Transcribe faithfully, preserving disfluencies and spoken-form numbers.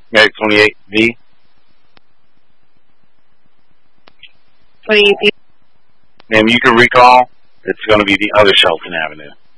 Medic twenty-eight V. twenty-eight V. Ma'am, you can recall. It's going to be the other Shelton Avenue.